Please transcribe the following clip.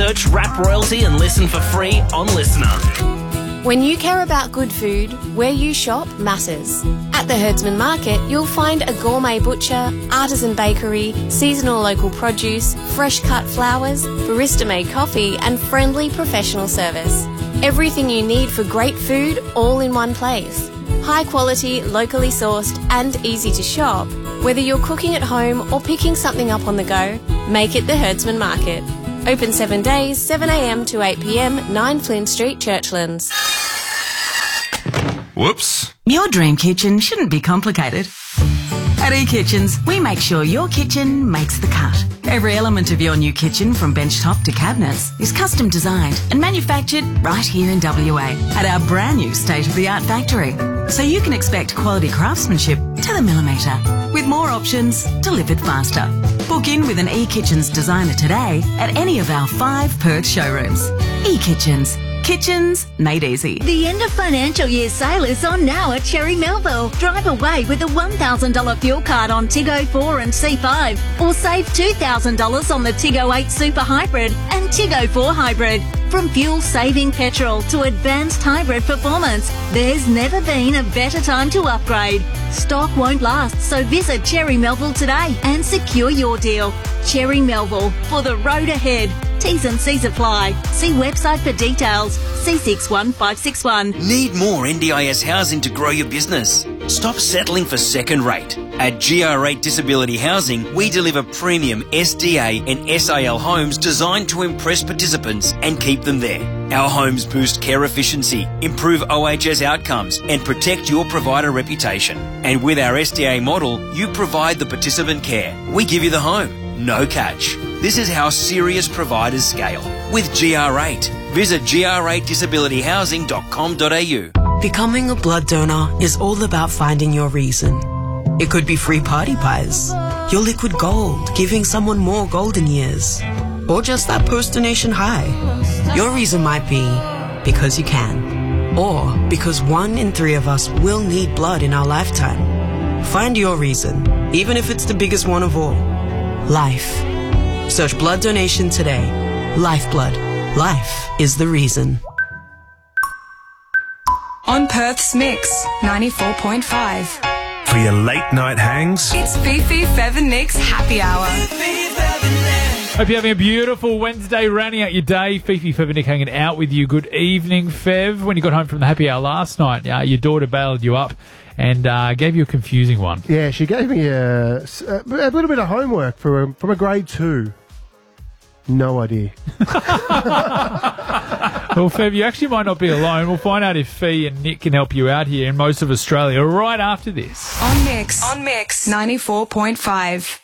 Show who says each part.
Speaker 1: Search Rap Royalty and listen for free on Listener.
Speaker 2: When you care about good food, where you shop matters. At the Herdsman Market, you'll find a gourmet butcher, artisan bakery, seasonal local produce, fresh cut flowers, barista-made coffee and friendly professional service. Everything you need for great food all in one place. High quality, locally sourced and easy to shop. Whether you're cooking at home or picking something up on the go, make it the Herdsman Market. Open 7 days, 7am to 8pm, 9 Flynn Street, Churchlands.
Speaker 3: Whoops.
Speaker 4: Your dream kitchen shouldn't be complicated. At eKitchens, we make sure your kitchen makes the cut. Every element of your new kitchen, from benchtop to cabinets, is custom designed and manufactured right here in WA at our brand new state-of-the-art factory. So you can expect quality craftsmanship to the millimetre, with more options delivered faster. Book in with an eKitchens designer today at any of our 5 Perth showrooms. eKitchens. Kitchens made easy.
Speaker 5: The end of financial year sale is on now at Cherry Melville. Drive away with a $1,000 fuel card on Tiggo 4 and C5, or save $2,000 on the Tiggo 8 Super Hybrid and Tiggo 4 Hybrid. From fuel-saving petrol to advanced hybrid performance, there's never been a better time to upgrade. Stock won't last, so visit Cherry Melville today and secure your deal. Cherry Melville, for the road ahead. T's and C's apply. See website for details. C61561.
Speaker 6: Need more NDIS housing to grow your business? Stop settling for second rate. At GR8 Disability Housing, we deliver premium SDA and SIL homes designed to impress participants and keep them there. Our homes boost care efficiency, improve OHS outcomes and protect your provider reputation. And with our SDA model, you provide the participant care. We give you the home. No catch. This is how serious providers scale. With GR8. Visit gr8disabilityhousing.com.au.
Speaker 7: Becoming a blood donor is all about finding your reason. It could be free party pies, your liquid gold, giving someone more golden years, or just that post-donation high. Your reason might be because you can, or because 1 in 3 of us will need blood in our lifetime. Find your reason, even if it's the biggest one of all. Life. Search blood donation today. Lifeblood. Life is the reason.
Speaker 8: On Perth's Mix, 94.5.
Speaker 3: For your late night hangs,
Speaker 8: It's Fifi, Fev and Nick's Happy Hour.
Speaker 9: Hope you're having a beautiful Wednesday, rounding out your day. Fifi, Fev and Nick hanging out with you. Good evening, Fev. When you got home from the happy hour last night, your daughter bailed you up and gave you a confusing one.
Speaker 10: Yeah, she gave me a little bit of homework from a grade 2. No idea.
Speaker 9: Well, Fev, you actually might not be alone. We'll find out if Fee and Nick can help you out here in most of Australia right after this.
Speaker 8: On Mix 94.5.